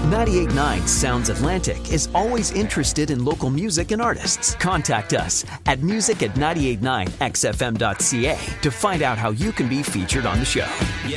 98.9 Sounds Atlantic is always interested in local music and artists. Contact us at music@989xfm.ca to find out how you can be featured on the show.